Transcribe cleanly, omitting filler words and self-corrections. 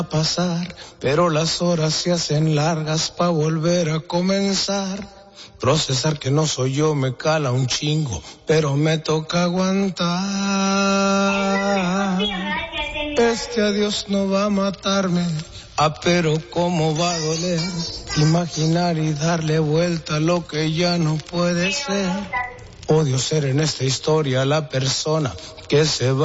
pasar, pero las horas se hacen largas pa' volver a comenzar. Procesar que no soy yo me cala un chingo, pero me toca aguantar. Este adiós no va a matarme, pero cómo va a doler. Imaginar y darle vuelta a lo que ya no puede ser. Odio ser en esta historia la persona que se va.